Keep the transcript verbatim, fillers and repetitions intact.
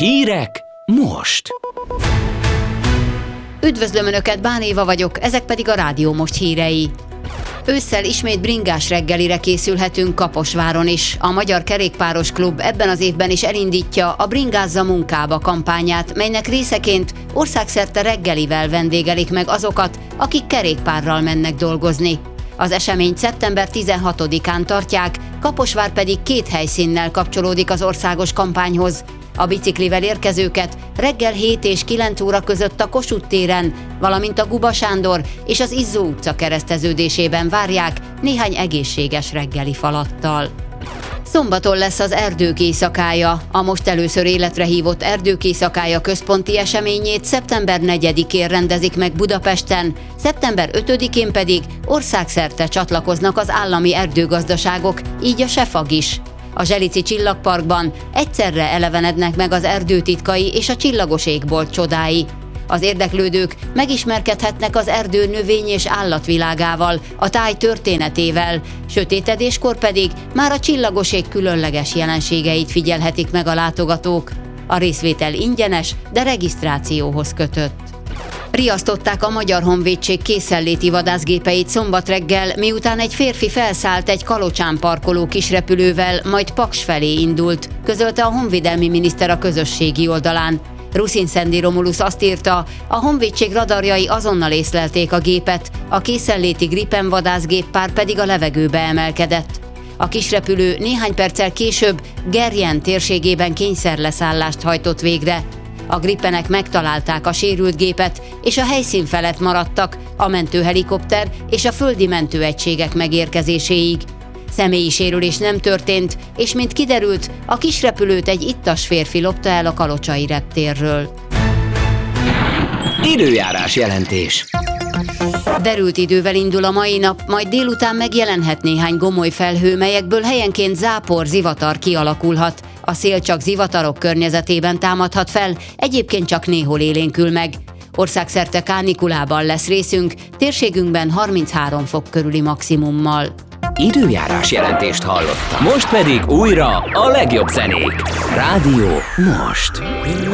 Hírek most! Üdvözlöm Önöket, Bán Éva vagyok, ezek pedig a Rádió Most hírei. Ősszel ismét bringás reggelire készülhetünk Kaposváron is. A Magyar Kerékpáros Klub ebben az évben is elindítja a Bringázza munkába kampányát, melynek részeként országszerte reggelivel vendégelik meg azokat, akik kerékpárral mennek dolgozni. Az eseményt szeptember tizenhatodikán tartják, Kaposvár pedig két helyszínnel kapcsolódik az országos kampányhoz. A biciklivel érkezőket reggel hét és kilenc óra között a Kossuth téren, valamint a Guba Sándor és az Izzó utca kereszteződésében várják néhány egészséges reggeli falattal. Szombaton lesz az Erdők éjszakája. A most először életre hívott Erdők éjszakája központi eseményét szeptember negyedikén rendezik meg Budapesten, szeptember ötödikén pedig országszerte csatlakoznak az állami erdőgazdaságok, így a Sefag is. A Zselici Csillagparkban egyszerre elevenednek meg az erdő titkai és a csillagos égbolt csodái. Az érdeklődők megismerkedhetnek az erdő növény- és állatvilágával, a táj történetével, sötétedéskor pedig már a csillagos ég különleges jelenségeit figyelhetik meg a látogatók. A részvétel ingyenes, de regisztrációhoz kötött. Riasztották a Magyar Honvédség készenléti vadászgépeit szombat reggel, miután egy férfi felszállt egy Kalocsán parkoló kisrepülővel, majd Paks felé indult, közölte a honvédelmi miniszter a közösségi oldalán. Ruszin Szendi Romulus azt írta, a honvédség radarjai azonnal észlelték a gépet, a készenléti Gripen vadászgéppár pedig a levegőbe emelkedett. A kisrepülő néhány perccel később Gerjen térségében kényszerleszállást hajtott végre. A Gripenek megtalálták a sérült gépet, és a helyszín felett maradtak a mentőhelikopter és a földi mentőegységek megérkezéséig. Személyi sérülés nem történt, és mint kiderült, a kisrepülőt egy ittas férfi lopta el a kalocsai reptérről. Időjárás jelentés. Derült idővel indul a mai nap, majd délután megjelenhet néhány gomoly felhő, melyekből helyenként zápor, zivatar kialakulhat. A szél csak zivatarok környezetében támadhat fel, egyébként csak néhol élénkül meg. Országszerte kánikulában lesz részünk, térségünkben harminchárom fok körüli maximummal. Időjárás jelentést hallottam. Most pedig újra a legjobb zenék. Rádió Most.